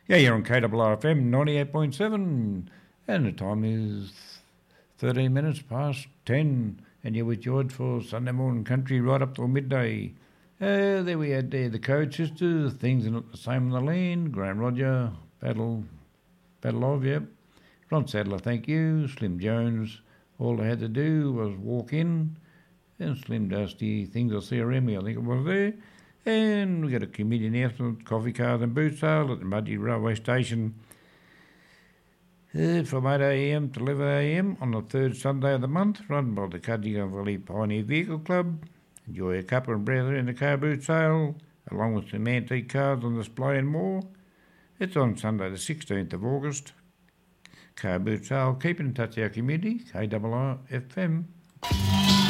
Yeah, you're on KRRFM 98.7, and the time is 13 minutes past 10, and you're with George for Sunday Morning Country right up till midday. There we had the Code Sisters, Things Are Not the Same on the Land, Graham Roger, Battle of, yep. Ron Sadler, thank you, Slim Jones, all they had to do was walk in, and Slim Dusty, Things I See Around Me, I think it was there. And we got a community announcement, coffee cars and boot sale at the Mudgee Railway Station from 8am to 11am on the third Sunday of the month, run by the Cudgegong Valley Pioneer Vehicle Club. Enjoy a cuppa and breather in the car boot sale, along with some antique cars on display and more. It's on Sunday the 16th of August. Car boot sale, keep in touch with our community, KRRFM.